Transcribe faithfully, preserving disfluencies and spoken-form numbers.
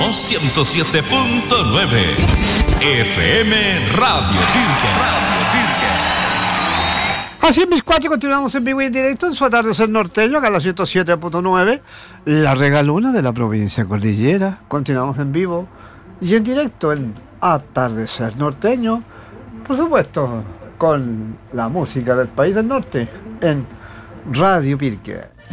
Somos ciento siete punto nueve F M Radio Pirque. Radio Pirque. Así es, mis cuates, continuamos en vivo y en directo en su atardecer norteño, acá en la ciento siete punto nueve, la regalona de la provincia cordillera. Continuamos en vivo y en directo en atardecer norteño, por supuesto, con la música del país del norte en Radio Pirque.